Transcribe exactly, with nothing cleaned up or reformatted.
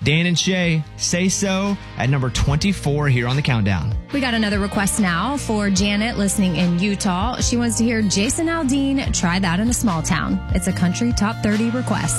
Dan and Shay, Say So at number twenty-four here on the countdown. We got another request now for Janet listening in Utah. She wants to hear Jason Aldean, Try That in a Small Town. It's a country top thirty request.